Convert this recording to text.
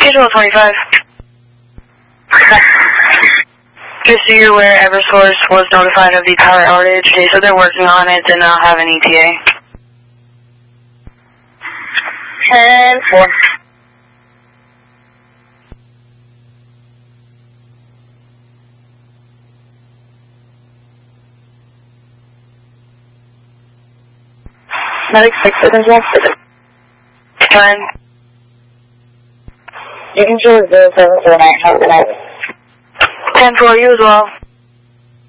Schedule 25. Just so you're aware, Eversource was notified of the power outage. They said they're working on it, did not have an ETA. 10-4. Medic 6 is involved. 10. You can choose 0749, have a good night. 10-4, you as well.